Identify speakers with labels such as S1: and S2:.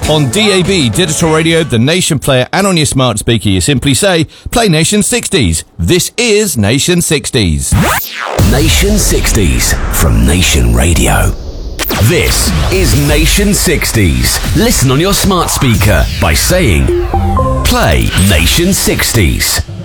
S1: On DAB, Digital Radio, the Nation Player, and on your smart speaker, you simply say, play Nation 60s. This is Nation 60s.
S2: Nation 60s from Nation Radio. This is Nation 60s. Listen on your smart speaker by saying, play Nation 60s.